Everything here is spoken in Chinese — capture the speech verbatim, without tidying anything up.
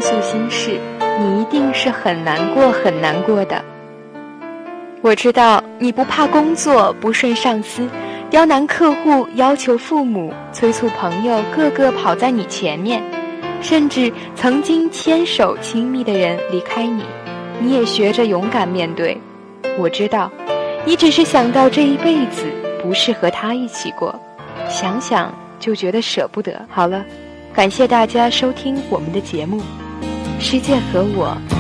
诉心事，你一定是很难过很难过的。我知道你不怕工作不顺上司，刁难客户，要求父母，催促朋友，个个跑在你前面，甚至曾经牵手亲密的人离开你，你也学着勇敢面对。我知道你只是想到这一辈子不是和他一起过，想想就觉得舍不得。好了，感谢大家收听我们的节目，世界和我